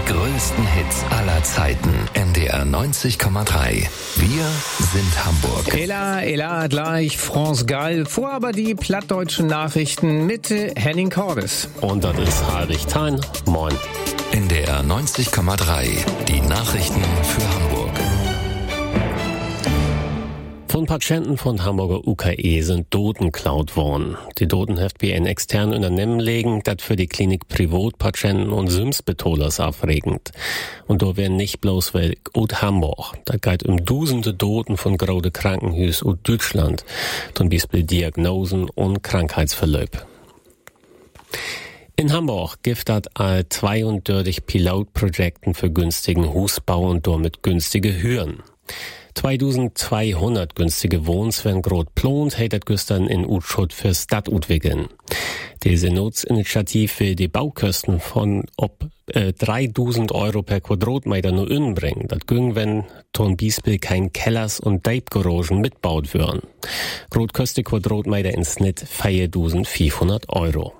Die größten Hits aller Zeiten. NDR 90,3. Wir sind Hamburg. Ela, gleich France Gall. Vor aber die plattdeutschen Nachrichten mit Henning Cordes. Und das ist Heinrich Thein. Moin. NDR 90,3. Die Nachrichten für Hamburg. Von Patienten von Hamburger UKE sind Doten klaut worden. Die Doten heft wie ein externen Unternehmen legen, das für die Klinik Privatpatienten und Sympsbetolers aufregend. Und da werden nicht bloß weg ut Hamburg. Da geht Dusende Doten von grode Krankenhüs ut Deutschland. Zum Beispiel Diagnosen und Krankheitsverläufe. In Hamburg gibt es all 32 Pilotprojekten für günstigen Husbau und damit günstige Hüren. 2200 günstige Wohns werden grot plont, hat gestern in Utschot für Stadt entwickeln. Diese Nutzinitiative will die Baukosten von ob 3.000 Euro per Quadratmeter nur inbringen. Das ging, wenn zum Beispiel kein Kellers und Deibgaragen mitbaut würden. Grot kostet Quadratmeter in Schnitt 4.500 Euro.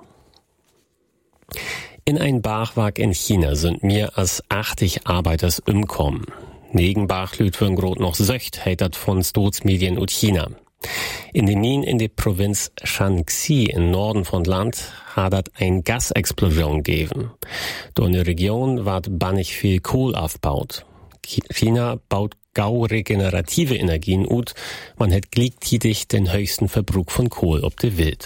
In ein Bachwerk in China sind mehr als 80 Arbeiters umkommen. Negen Bachlüt würden grot noch söcht, hatert von Staatsmedien und China. In den Minen in der Provinz Shanxi im Norden von Land hat eine Gasexplosion gegeben. Durch eine Region ward bannig viel Kohl aufgebaut. China baut gau regenerative Energien ut, man hat gleichzeitig den höchsten Verbrauch von Kohl ob der Welt.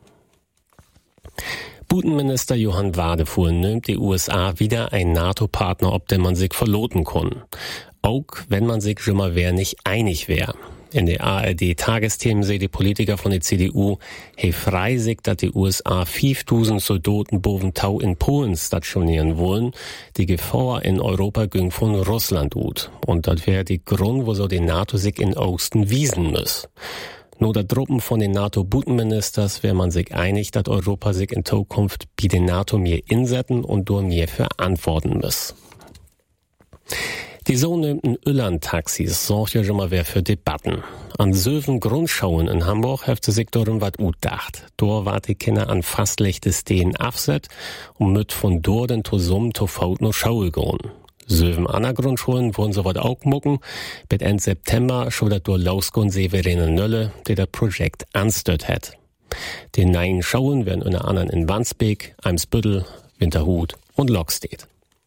Butenminister Johann Wadefuhl nimmt die USA wieder ein NATO-Partner, ob den man sich verloten kann. Auch wenn man sich schon mal nicht einig wäre. In der ARD-Tagesthemen sehen die Politiker von der CDU, freisig, dass die USA 5000 Soldaten boven Tau in Polen stationieren wollen. Die Gefahr in Europa ging von Russland ut. Und das wäre die Grund, wo so die NATO sich in Osten wiesen muss. Nur der Truppen von den NATO-Butenministers wäre man sich einig, dass Europa sich in Zukunft bei den NATO mehr insetzen und durch mehr verantworten muss. Die sogenannten Öland-Taxis sorgt ja schon mal wer für Debatten. An 7 Grundschauen in Hamburg hefte sich darum wat utdacht. Dort wart die Kinder an fast lechtes Stehen afset und mit von dort den Tosum to Faut no Schaue gehen. 7 andere Grundschulen wurden so wat auch mucken. Bis Ende September schon dat durch losgehen Severine Nölle, der das Projekt anstört hat. Die neuen Schauen werden unter anderem in Wandsbek, Eimsbüttel, Winterhude und Lockstedt.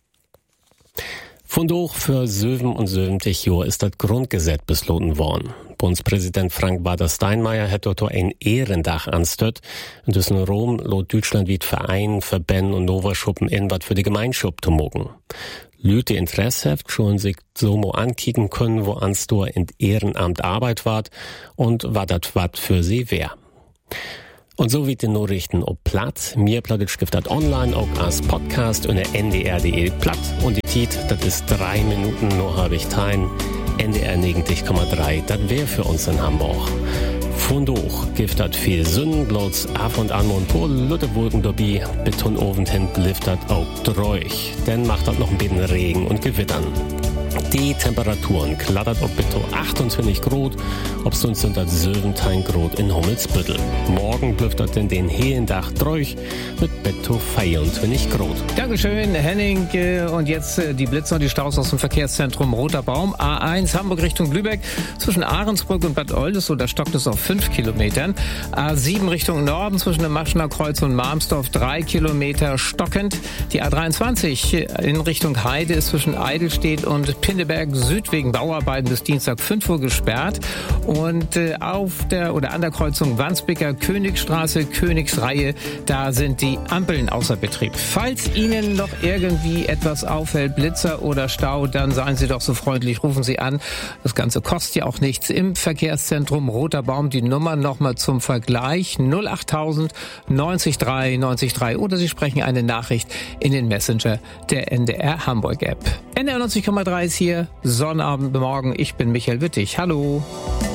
Von durch für 77 Jahre ist das Grundgesetz beschlossen worden. Bundespräsident Frank-Walter Steinmeier hat dort ein Ehrendach anstört. Und das in Rom lot Deutschland wie Verein, Verbänden und Novaschuppen in wat für die Gemeinschaft zu mucken. Lüte Interesse habt, schon sich so mo ankicken können, wo anstor in Ehrenamt Arbeit wart und wat dat wat für sie wär. Und so wie die Nachrichten ob Platt, mir plattet stiftet online auch als Podcast unter ndr.de Platt und die Tiet, das ist 3 Minuten, noch habe ich teilen, NDR 90,3, das wär für uns in Hamburg. Von durch gibt das viel Sünden, bloß ab und an und paar Lüttewolken dabei, Beton oben hin blifft das auch dreuch, denn macht das noch ein bisschen Regen und Gewittern. Die Temperaturen klattert ob bitte 28 Grad, ob sonst sind das 17 Grad in Hummelsbüttel. Morgen blüfft das in den hellen Dach dreuch mit bitte 24 Grad. Dankeschön, Henning. Und jetzt die Blitzer und die Staus aus dem Verkehrszentrum Roter Baum. A1 Hamburg Richtung Lübeck zwischen Ahrensbrück und Bad Oldesloe, da stockt es auf 5 Kilometern. A7 Richtung Norden zwischen dem Maschener Kreuz und Marmsdorf 3 Kilometer stockend. Die A23 in Richtung Heide ist zwischen Eidelstedt und Pinneberg Süd wegen Bauarbeiten bis Dienstag 5 Uhr gesperrt. Und auf der oder an der Kreuzung Wandsbeker Königstraße, Königsreihe, da sind die Ampeln außer Betrieb. Falls Ihnen noch irgendwie etwas auffällt, Blitzer oder Stau, dann seien Sie doch so freundlich, rufen Sie an. Das Ganze kostet ja auch nichts. Im Verkehrszentrum Roter Baum die Nummer nochmal zum Vergleich 08000 90 3 90 3 oder Sie sprechen eine Nachricht in den Messenger der NDR Hamburg App. NDR 90,3 ist hier, Sonnabend morgen. Ich bin Michael Wittig. Hallo.